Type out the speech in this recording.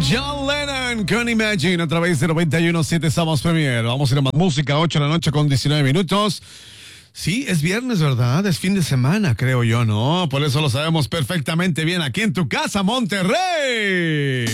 John Lennon con Imagine a través de 91.7 Somos Premier. Vamos a ir a más música, 8 de la noche con 19 minutos. Sí, es viernes, ¿verdad? Es fin de semana, creo yo, ¿no? Por eso lo sabemos perfectamente bien aquí en tu casa, Monterrey.